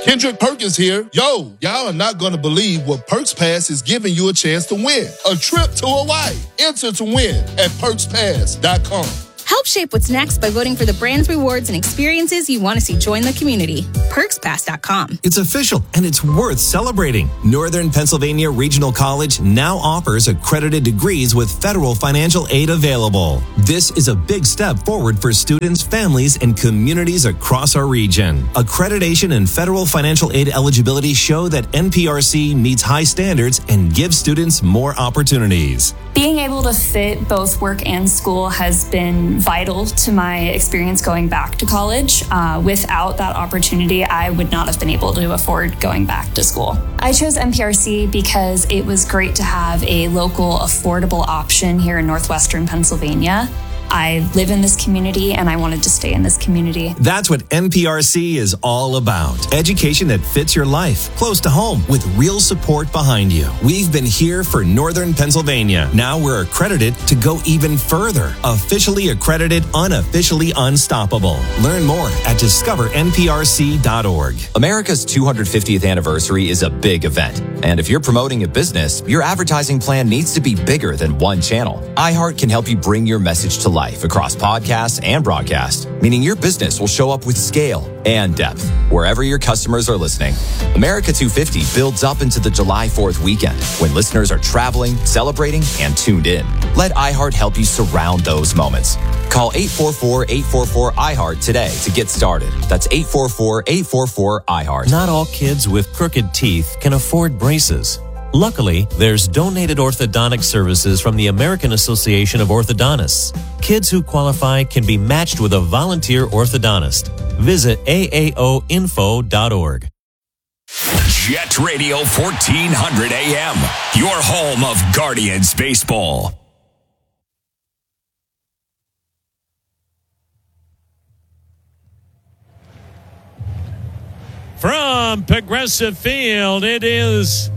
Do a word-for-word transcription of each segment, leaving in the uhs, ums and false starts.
Kendrick Perkins here. Yo, y'all are not going to believe what Perks Pass is giving you a chance to win. A trip to Hawaii. Enter to win at perks pass dot com. Help shape what's next by voting for the brands, rewards, and experiences you want to see join the community. perks pass dot com. It's official, and it's worth celebrating. Northern Pennsylvania Regional College now offers accredited degrees with federal financial aid available. This is a big step forward for students, families, and communities across our region. Accreditation and federal financial aid eligibility show that N P R C meets high standards and gives students more opportunities. Being able to fit both work and school has been vital to my experience going back to college. Uh, without that opportunity, I would not have been able to afford going back to school. I chose N P R C because it was great to have a local, affordable option here in northwestern Pennsylvania. I live in this community and I wanted to stay in this community. That's what N P R C is all about. Education that fits your life, close to home, with real support behind you. We've been here for Northern Pennsylvania. Now we're accredited to go even further. Officially accredited, unofficially unstoppable. Learn more at discover N P R C dot org. America's two hundred fiftieth anniversary is a big event. And if you're promoting a business, your advertising plan needs to be bigger than one channel. iHeart can help you bring your message to life across podcasts and broadcast, meaning your business will show up with scale and depth wherever your customers are listening. America two fifty builds up into the July fourth weekend when listeners are traveling, celebrating, and tuned in. Let iHeart help you surround those moments. Call eight four four, eight four four, I heart today to get started. That's eight four four, eight four four, I heart. Not all kids with crooked teeth can afford braces. Luckily, there's donated orthodontic services from the American Association of Orthodontists. Kids who qualify can be matched with a volunteer orthodontist. Visit A A O info dot org. Jet Radio fourteen hundred A M, your home of Guardians baseball. From Progressive Field, it is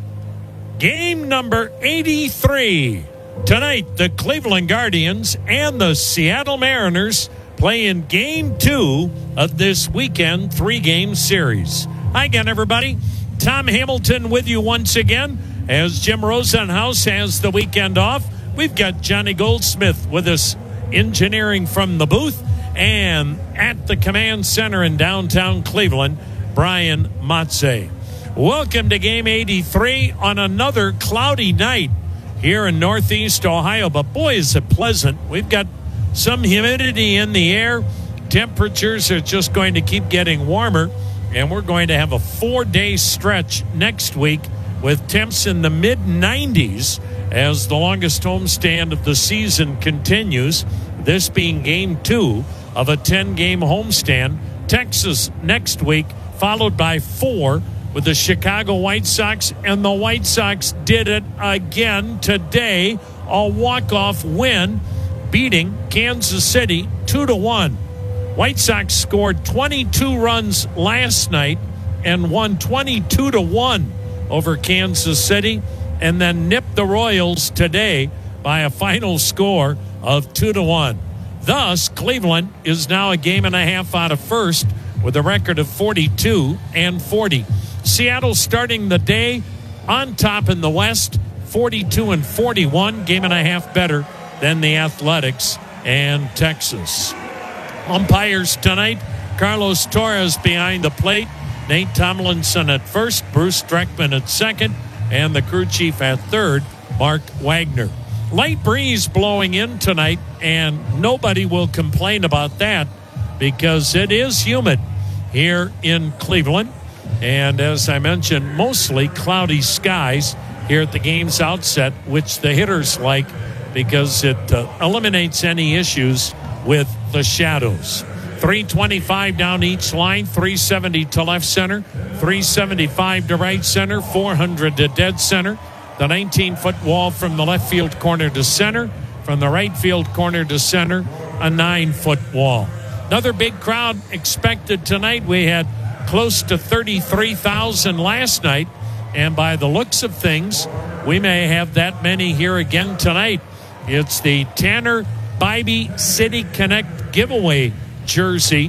game number eighty-three. Tonight, the Cleveland Guardians and the Seattle Mariners play in game two of this weekend three-game series. Hi again, everybody. Tom Hamilton with you once again as Jim Rosenhaus has the weekend off. We've got Johnny Goldsmith with us, engineering from the booth, and at the command center in downtown Cleveland, Brian Matze. Welcome to game eighty-three on another cloudy night here in Northeast Ohio. But boy, is it pleasant. We've got some humidity in the air. Temperatures are just going to keep getting warmer. And we're going to have a four-day stretch next week with temps in the mid nineties as the longest homestand of the season continues. This being game two of a ten-game homestand. Texas next week, followed by four with the Chicago White Sox, and the White Sox did it again today. A walk-off win, beating Kansas City two to one. White Sox scored twenty-two runs last night and won twenty-two to one over Kansas City, and then nipped the Royals today by a final score of two to one. Thus, Cleveland is now a game and a half out of first with a record of forty-two and forty. Seattle starting the day on top in the West, forty-two and forty-one, game and a half better than the Athletics and Texas. Umpires tonight, Carlos Torres behind the plate, Nate Tomlinson at first, Bruce Streckman at second, and the crew chief at third, Mark Wagner. Light breeze blowing in tonight, and nobody will complain about that because it is humid here in Cleveland. And as I mentioned, mostly cloudy skies here at the game's outset, which the hitters like because it uh, eliminates any issues with the shadows. three twenty-five down each line, three seventy to left center, three seventy-five to right center, four hundred to dead center. The nineteen-foot wall from the left field corner to center, from the right field corner to center, a nine-foot wall. Another big crowd expected tonight. We had close to thirty-three thousand last night, and by the looks of things, we may have that many here again tonight. It's the Tanner Bybee City Connect giveaway jersey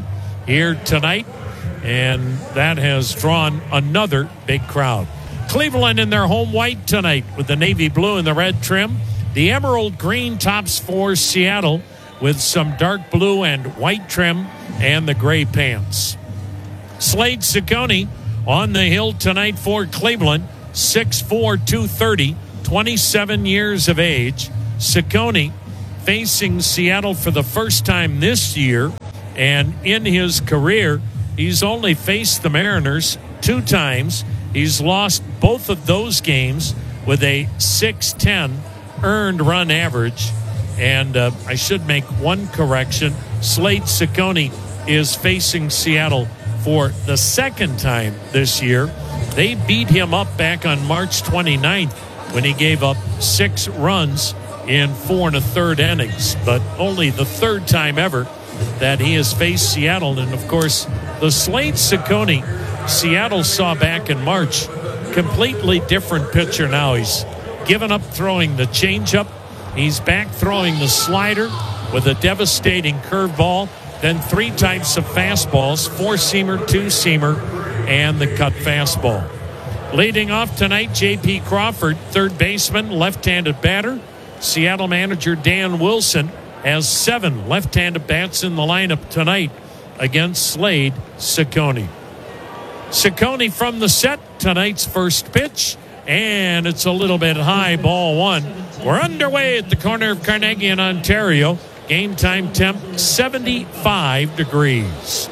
here tonight, and that has drawn another big crowd. Cleveland in their home white tonight with the navy blue and the red trim. The emerald green tops for Seattle with some dark blue and white trim and the gray pants. Slade Ciccone on the hill tonight for Cleveland, six foot four, two thirty, twenty-seven years of age. Ciccone facing Seattle for the first time this year, and in his career, he's only faced the Mariners two times. He's lost both of those games with a six ten earned run average. And uh, I should make one correction. Slade Ciccone is facing Seattle for the second time this year. They beat him up back on March twenty-ninth when he gave up six runs in four and a third innings. But only the third time ever that he has faced Seattle. And, of course, the Slade Ciccone Seattle saw back in March, completely different pitcher now. He's given up throwing the changeup. He's back throwing the slider with a devastating curveball, then three types of fastballs, four-seamer, two-seamer, and the cut fastball. Leading off tonight, J P Crawford, third baseman, left-handed batter. Seattle manager Dan Wilson has seven left-handed bats in the lineup tonight against Slade Ciccone. Ciccone from the set, tonight's first pitch, and it's a little bit high, ball one. We're underway at the corner of Carnegie and Ontario. Game time temp seventy-five degrees.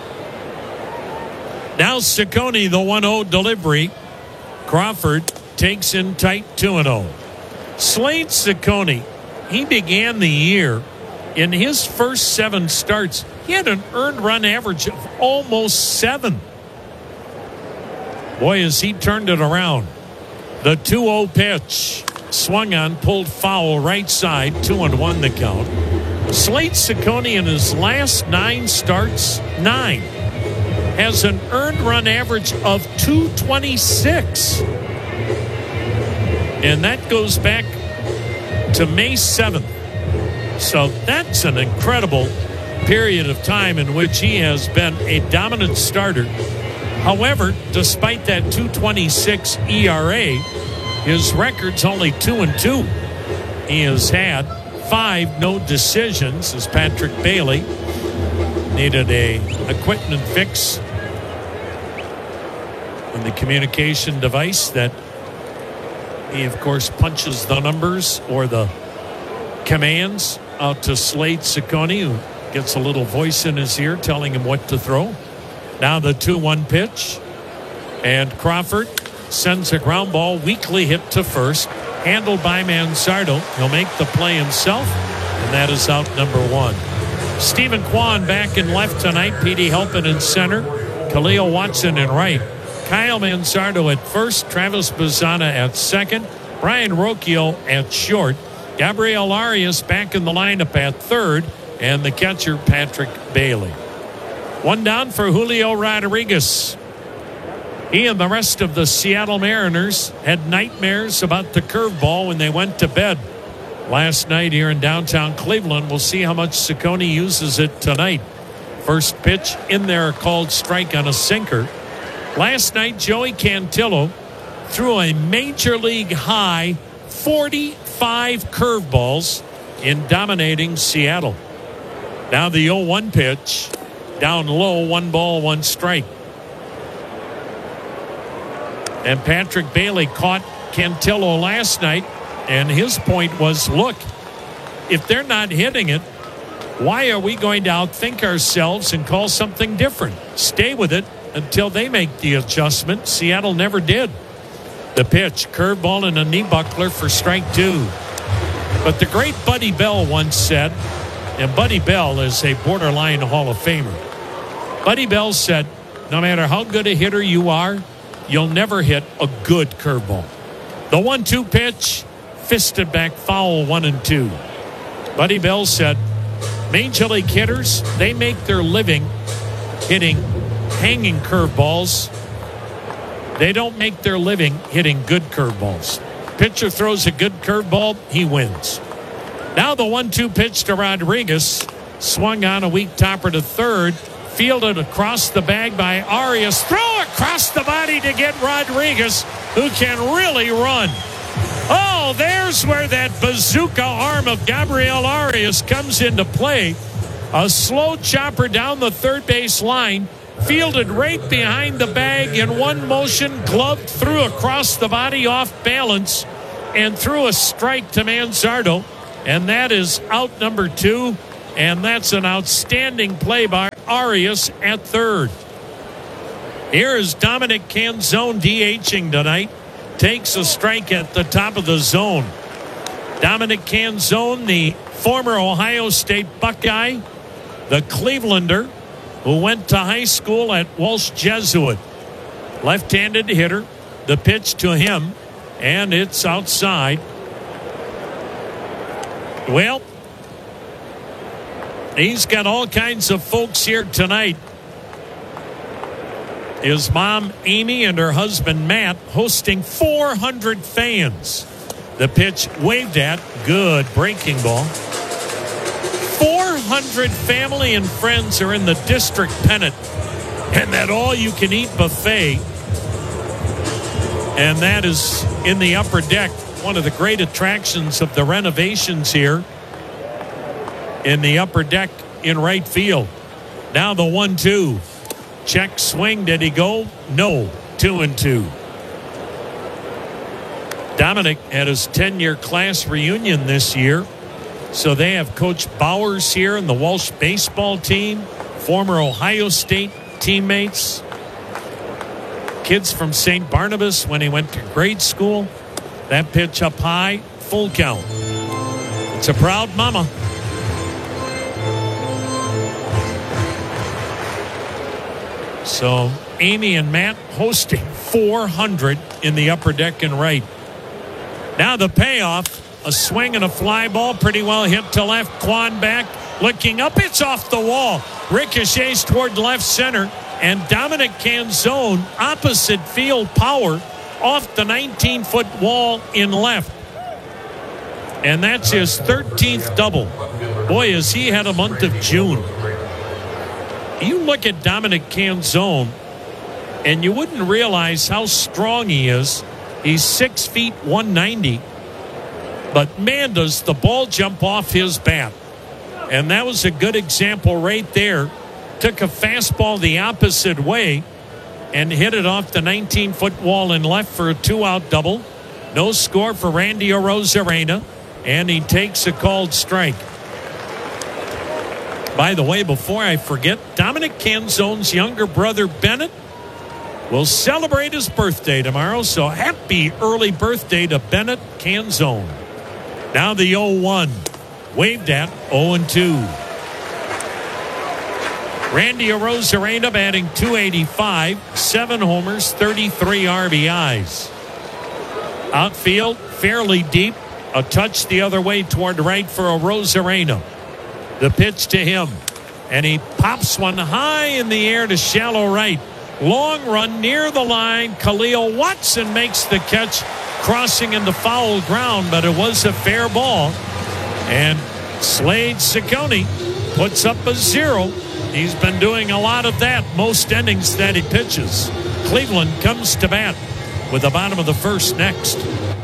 Now Ciccone, the one oh delivery. Crawford takes in tight two and oh. Slade Ciccone, he began the year, in his first seven starts, he had an earned run average of almost seven. Boy, has he turned it around. The two oh pitch. Swung on, pulled foul, right side, two and one the count. Slade Ciccone in his last nine starts, nine, has an earned run average of two twenty-six. And that goes back to May seventh. So that's an incredible period of time in which he has been a dominant starter. However, despite that two twenty-six E R A, his record's only two and two. He has had five no decisions as Patrick Bailey needed a equipment fix in the communication device that he, of course, punches the numbers or the commands out to Slade Ciccone, who gets a little voice in his ear telling him what to throw. Now the two one pitch, and Crawford sends a ground ball weakly hit to first, handled by Manzardo. He'll make the play himself, and that is out number one. Stephen Kwan back in left tonight, Petey Helpin in center, Khalil Watson in right, Kyle Manzardo at first, Travis Bazzana at second, Brian Rocchio at short, Gabriel Arias back in the lineup at third, and the catcher Patrick Bailey. One down for Julio Rodriguez. He and the rest of the Seattle Mariners had nightmares about the curveball when they went to bed last night here in downtown Cleveland. We'll see how much Ciccone uses it tonight. First pitch in there, called strike on a sinker. Last night, Joey Cantillo threw a major league high forty-five curveballs in dominating Seattle. Now the oh one pitch. Down low, one ball, one strike. And Patrick Bailey caught Cantillo last night, and his point was, look, if they're not hitting it, why are we going to outthink ourselves and call something different? Stay with it until they make the adjustment. Seattle never did. The pitch, curveball and a knee buckler for strike two. But the great Buddy Bell once said, and Buddy Bell is a borderline Hall of Famer. Buddy Bell said, no matter how good a hitter you are, you'll never hit a good curveball. The one two pitch, fisted back foul, one and two. Buddy Bell said, Major League hitters, they make their living hitting hanging curveballs. They don't make their living hitting good curveballs. Pitcher throws a good curveball, he wins. Now the one two pitch to Rodriguez. Swung on, a weak topper to third. Fielded across the bag by Arias. Throw across the body to get Rodriguez, who can really run. Oh, there's where that bazooka arm of Gabriel Arias comes into play. A slow chopper down the third base line, fielded right behind the bag in one motion, gloved through across the body off balance, and threw a strike to Manzardo. And that is out number two. And that's an outstanding play by Arias at third. Here is Dominic Canzone DHing tonight. Takes a strike at the top of the zone. Dominic Canzone, the former Ohio State Buckeye, the Clevelander, who went to high school at Walsh Jesuit. Left-handed hitter. The pitch to him, and it's outside. Well, he's got all kinds of folks here tonight. His mom, Amy, and her husband, Matt, hosting four hundred fans. The pitch waved at. Good breaking ball. four hundred family and friends are in the district pennant. And that all-you-can-eat buffet. And that is in the upper deck. One of the great attractions of the renovations here. In the upper deck in right field. Now the one two. Check swing. Did he go? No. Two and two. Dominic had his ten-year class reunion this year. So they have Coach Bowers here and the Walsh baseball team. Former Ohio State teammates. Kids from Saint Barnabas when he went to grade school. That pitch up high. Full count. It's a proud mama. So Amy and Matt hosting four hundred in the upper deck and right. Now the payoff. A swing and a fly ball. Pretty well hit to left. Quan back. Looking up. It's off the wall. Ricochets toward left center. And Dominic Canzone, opposite field power, off the nineteen-foot wall in left. And that's his thirteenth double. Boy, has he had a month of June. You look at Dominic Canzone, and you wouldn't realize how strong he is. He's six feet one ninety. But man, does the ball jump off his bat. And that was a good example right there. Took a fastball the opposite way and hit it off the nineteen-foot wall in left for a two-out double. No score for Randy Arozarena, and he takes a called strike. By the way, before I forget, Dominic Canzone's younger brother, Bennett, will celebrate his birthday tomorrow, so happy early birthday to Bennett Canzone. Now the oh one. Waved at oh and two. Randy Arozarena batting two eighty-five, seven homers, thirty-three R B Is. Outfield, fairly deep. A touch the other way toward right for Arozarena. The pitch to him. And he pops one high in the air to shallow right. Long run near the line. Khalil Watson makes the catch, crossing into foul ground, but it was a fair ball. And Slade Ciccone puts up a zero. He's been doing a lot of that most innings that he pitches. Cleveland comes to bat with the bottom of the first next.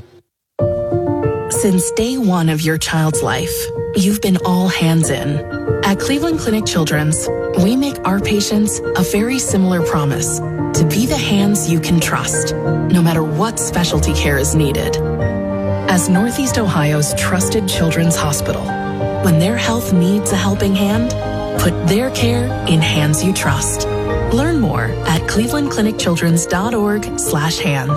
Since day one of your child's life, you've been all hands in. At Cleveland Clinic Children's, we make our patients a very similar promise: to be the hands you can trust, no matter what specialty care is needed. As Northeast Ohio's trusted children's hospital, when their health needs a helping hand, put their care in hands you trust. Learn more at cleveland clinic children's dot org slash hands.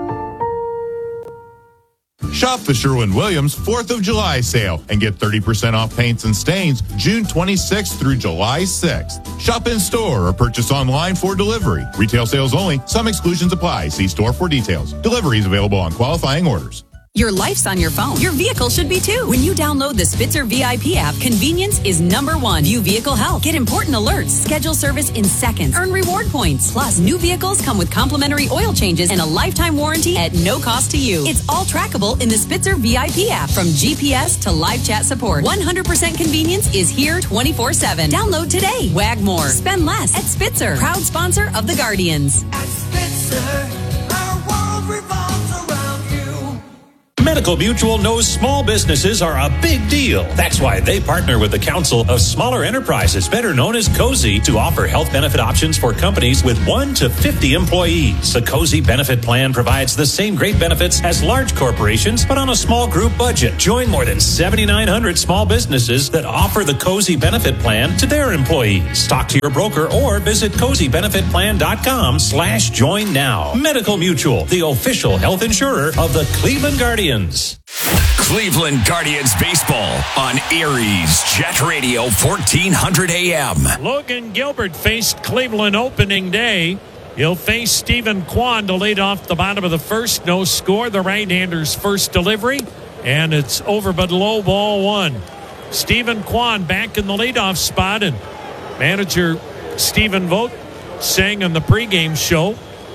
Shop the Sherwin-Williams fourth of July sale and get thirty percent off paints and stains June twenty-sixth through July sixth. Shop in store or purchase online for delivery. Retail sales only. Some exclusions apply. See store for details. Delivery is available on qualifying orders. Your life's on your phone. Your vehicle should be too. When you download the Spitzer V I P app, convenience is number one. View vehicle health. Get important alerts. Schedule service in seconds. Earn reward points. Plus, new vehicles come with complimentary oil changes and a lifetime warranty at no cost to you. It's all trackable in the Spitzer V I P app. From G P S to live chat support, one hundred percent convenience is here twenty-four seven. Download today. Wag more. Spend less at Spitzer. Proud sponsor of the Guardians. At Spitzer, our world revolves around you. Medical Mutual knows small businesses are a big deal. That's why they partner with the Council of Smaller Enterprises, better known as COSI, to offer health benefit options for companies with one to fifty employees. The COSI benefit plan provides the same great benefits as large corporations, but on a small group budget. Join more than seventy-nine hundred small businesses that offer the COSI benefit plan to their employees. Talk to your broker or visit cozy benefit plan dot com slash join now. Medical Mutual, the official health insurer of the Cleveland Guardians. Cleveland Guardians baseball on Aries Jet Radio fourteen hundred A M. Logan Gilbert faced Cleveland opening day. He'll face Stephen Kwan to lead off the bottom of the first. No score. The right-hander's first delivery, and it's over but low, ball one. Stephen Kwan back in the leadoff spot, and manager Stephen Vogt sang on the pregame show.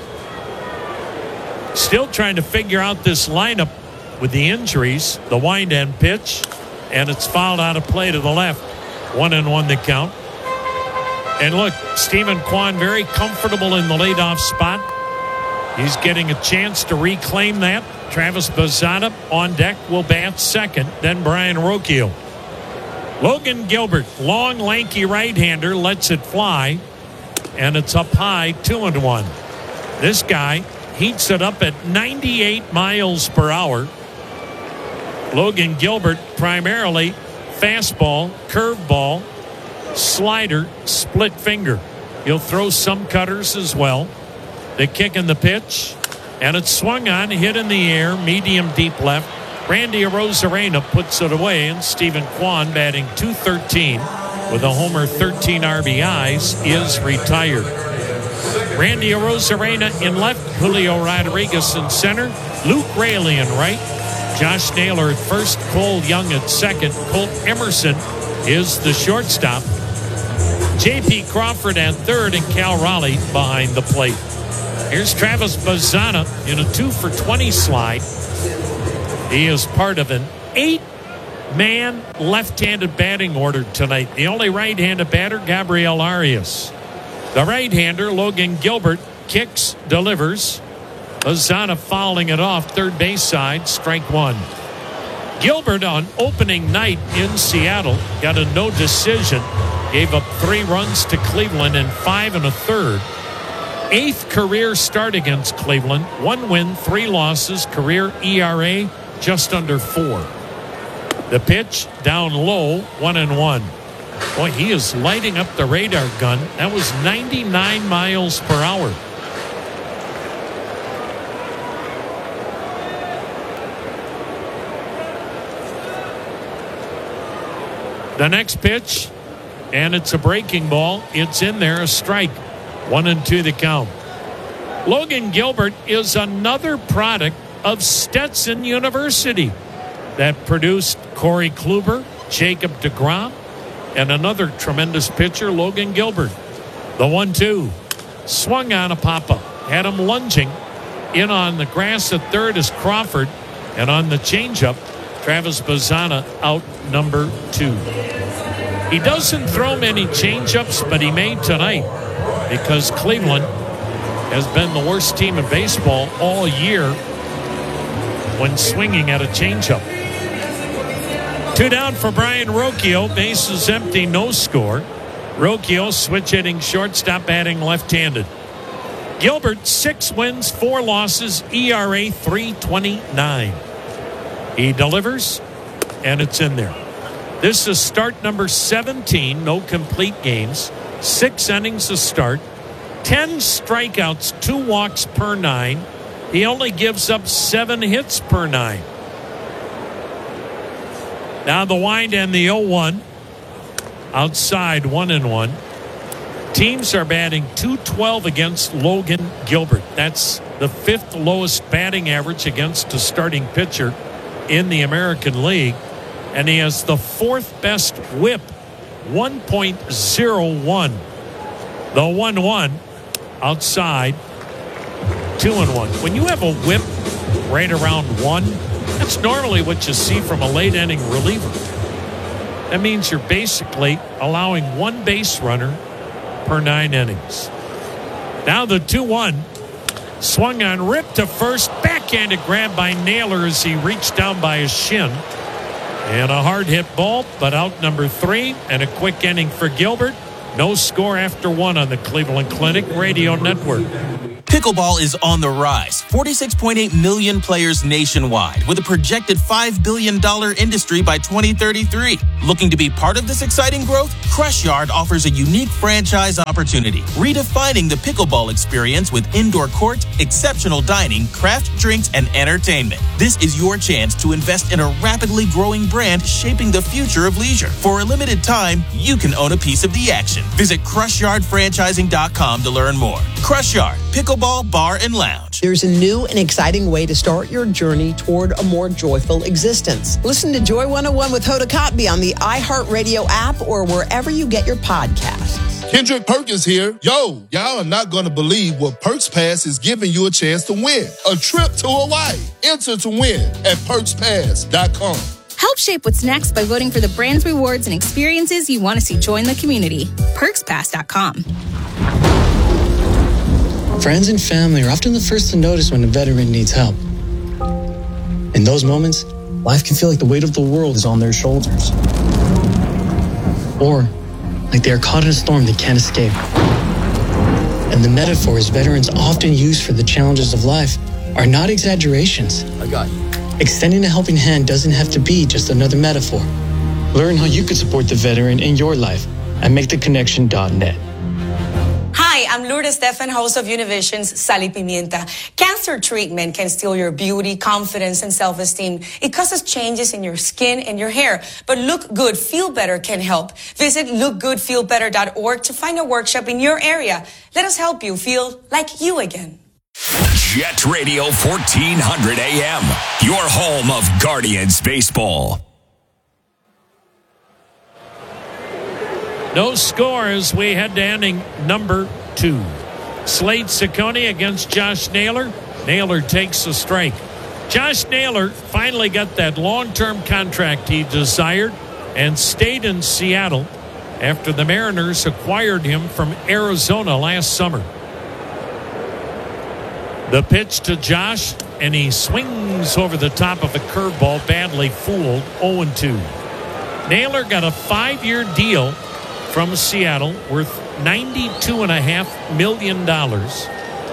Still trying to figure out this lineup with the injuries. The wind end pitch, and it's fouled out of play to the left. One and one the count. And look, Stephen Kwan very comfortable in the leadoff spot. He's getting a chance to reclaim that. Travis Bazzana on deck will bat second, then Brian Rocchio. Logan Gilbert, long, lanky right-hander, lets it fly, and it's up high, two and one. This guy heats it up at ninety-eight miles per hour. Logan Gilbert, primarily fastball, curveball, slider, split finger. He'll throw some cutters as well. The kick and the pitch, and it's swung on, hit in the air, medium deep left. Randy Arozarena puts it away, and Stephen Kwan, batting two thirteen with a homer, thirteen R B Is, is retired. Randy Arozarena in left, Julio Rodriguez in center, Luke Raley in right, Josh Naylor at first, Cole Young at second, Colt Emerson is the shortstop, J P Crawford at third, and Cal Raleigh behind the plate. Here's Travis Bazzana in a two for twenty slide. He is part of an eight-man left-handed batting order tonight. The only right-handed batter, Gabriel Arias. The right-hander, Logan Gilbert, kicks, delivers. Bazzana fouling it off third base side, strike one. Gilbert on opening night in Seattle got a no decision, gave up three runs to Cleveland in five and a third. Eighth career start against Cleveland, one win, three losses, career E R A just under four. The pitch down low, one and one. Boy, he is lighting up the radar gun. That was ninety-nine miles per hour. The next pitch, and it's a breaking ball. It's in there, a strike. One and two the count. Logan Gilbert is another product of Stetson University that produced Corey Kluber, Jacob deGrom, and another tremendous pitcher, Logan Gilbert. The one two. Swung on a pop-up. Had him lunging. In on the grass at third is Crawford. And on the changeup, Travis Bazzana out number two. He doesn't throw many changeups, but he made tonight because Cleveland has been the worst team in baseball all year when swinging at a changeup. Two down for Brian Rocchio. Bases empty, no score. Rocchio switch hitting shortstop, batting left-handed. Gilbert, six wins, four losses, E R A three twenty-nine. He delivers, and it's in there. This is start number seventeen, no complete games. Six innings to start. Ten strikeouts, two walks per nine. He only gives up seven hits per nine. Now the wind and the oh one. Outside, one and one. Teams are batting two twelve against Logan Gilbert. That's the fifth lowest batting average against a starting pitcher in the American League, and he has the fourth best whip, one point oh one. The one one outside, two and one. When you have a whip right around one, that's normally what you see from a late inning reliever. That means you're basically allowing one base runner per nine innings. Now the two one. Swung on, ripped to first, backhanded grab by Naylor as he reached down by his shin. And a hard hit ball, but out number three, and a quick inning for Gilbert. No score after one on the Cleveland Clinic Radio Network. Pickleball is on the rise. forty-six point eight million players nationwide, with a projected five billion dollars industry by twenty thirty-three. Looking to be part of this exciting growth? Crush Yard offers a unique franchise opportunity, redefining the pickleball experience with indoor court, exceptional dining, craft drinks, and entertainment. This is your chance to invest in a rapidly growing brand shaping the future of leisure. For a limited time, you can own a piece of the action. Visit crush yard franchising dot com to learn more. Crush Yard, pickleball bar and lounge. There's a new and exciting way to start your journey toward a more joyful existence. Listen to Joy one oh one with Hoda Kotb on the iHeartRadio app or wherever you get your podcasts. Kendrick Perkins here. Yo, y'all are not going to believe what Perks Pass is giving you a chance to win. A trip to Hawaii. Enter to win at perks pass dot com. Help shape what's next by voting for the brands, rewards, and experiences you want to see join the community. perks pass dot com. Friends and family are often the first to notice when a veteran needs help. In those moments, life can feel like the weight of the world is on their shoulders. Or like they are caught in a storm they can't escape. And the metaphors veterans often use for the challenges of life are not exaggerations. I got you. Extending a helping hand doesn't have to be just another metaphor. Learn how you could support the veteran in your life at make the connection dot net. Hi, I'm Lourdes Stefan, host of Univision's Sal y Pimienta. Cancer treatment can steal your beauty, confidence, and self-esteem. It causes changes in your skin and your hair. But Look Good, Feel Better can help. Visit look good feel better dot org to find a workshop in your area. Let us help you feel like you again. Jet Radio fourteen hundred A M, your home of Guardians baseball. No score as we head to inning number two. Slade Ciccone against Josh Naylor. Naylor takes a strike. Josh Naylor finally got that long-term contract he desired and stayed in Seattle after the Mariners acquired him from Arizona last summer. The pitch to Josh, and he swings over the top of a curveball, badly fooled, oh and two. Naylor got a five-year deal from Seattle worth ninety-two point five million dollars.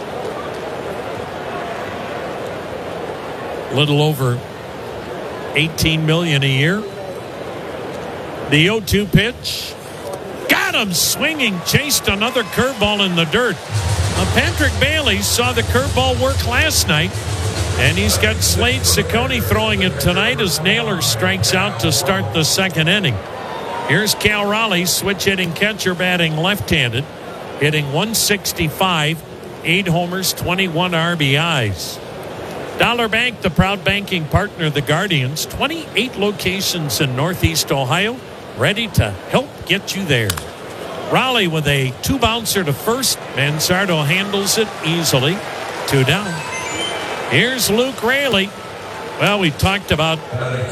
A little over eighteen million dollars a year. The oh two pitch. Got him swinging, chased another curveball in the dirt. Uh, Patrick Bailey saw the curveball work last night, and he's got Slade Ciccone throwing it tonight as Naylor strikes out to start the second inning. Here's Cal Raleigh, switch-hitting catcher, batting left-handed, hitting one sixty-five, eight homers, twenty-one R B Is. Dollar Bank, the proud banking partner of the Guardians, twenty-eight locations in Northeast Ohio, ready to help get you there. Raleigh with a two-bouncer to first. Manzardo handles it easily. Two down. Here's Luke Raley. Well, we talked about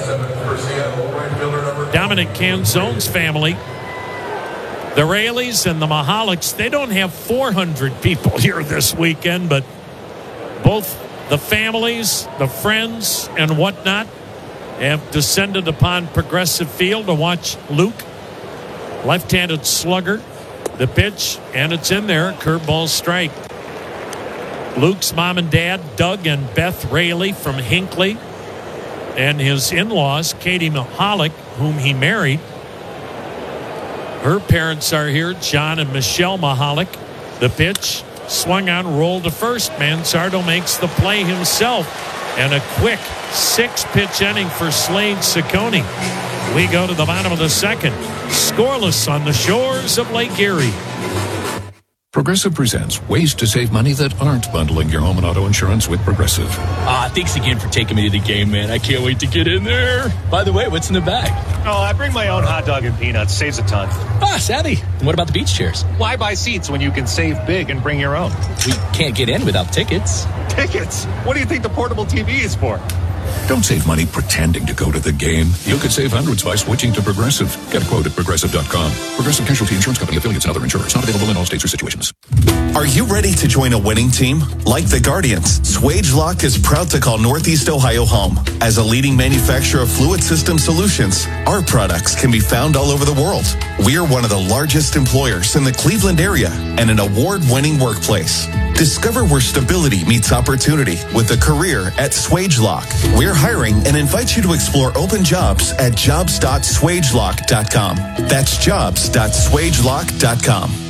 Dominic Canzone's family. The Raleys and the Mahaliks, they don't have four hundred people here this weekend, but both the families, the friends, and whatnot have descended upon Progressive Field to watch Luke. Left-handed slugger, the pitch, and it's in there, curveball strike. Luke's mom and dad, Doug and Beth Raley from Hinckley, and his in-laws, Katie Mahalik, whom he married. Her parents are here, John and Michelle Mahalik. The pitch, swung on, rolled to first. Manzardo makes the play himself. And a quick six-pitch inning for Slade Ciccone. We go to the bottom of the second. Scoreless on the shores of Lake Erie. Progressive presents ways to save money that aren't bundling your home and auto insurance with Progressive. Ah, thanks again for taking me to the game, man. I can't wait to get in there. By the way, what's in the bag? Oh, I bring my own hot dog and peanuts. Saves a ton. Ah, savvy. And what about the beach chairs? Why buy seats when you can save big and bring your own? We can't get in without tickets. Tickets? What do you think the portable T V is for? Don't save money pretending to go to the game. You could save hundreds by switching to Progressive. Get a quote at Progressive dot com. Progressive Casualty Insurance Company, affiliates, and other insurers. Not available in all states or situations. Are you ready to join a winning team? Like the Guardians, SwageLock is proud to call Northeast Ohio home. As a leading manufacturer of fluid system solutions, our products can be found all over the world. We are one of the largest employers in the Cleveland area and an award-winning workplace. Discover where stability meets opportunity with a career at SwageLock. We're hiring and invite you to explore open jobs at jobs dot swagelock dot com. That's jobs dot swagelock dot com.